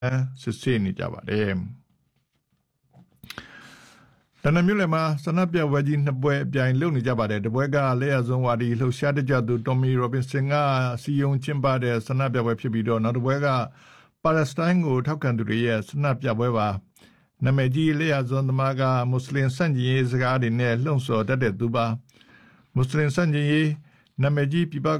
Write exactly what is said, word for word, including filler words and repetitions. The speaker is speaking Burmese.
စစ်ဆေးနေကြပါတယ်တနမျိုးလည်းမှာဆန္ဒပြပွဲကြီးနှစ်ပွဲအပြိုင်လုပ်နေကြပါတယ်တပွဲကလက်ရဆုံးဝါဒီလှုပ်ရှားတကြသူတိုမီရိုဘင်ဆန်ကစီယုံကျင်းပတဲ့ဆန္ဒပြပွဲဖြစ်ပြီးတော့နောက်တစ်ပွဲကပါလက်စတိုင်းကိုထောက်ခံသူတွေရဲ့ဆန္ဒပြပွဲပါနာမည်ကြီးလက်ရဆုံးသမားကမွတ်စလင်စန့်ကျင်ရေးစကားတွေနဲ့လှုံ့ဆော်တတ်တဲ့သူပါမွတ်စလင်စန့်ကျင်ရေးနာမည်ကြီးပြပ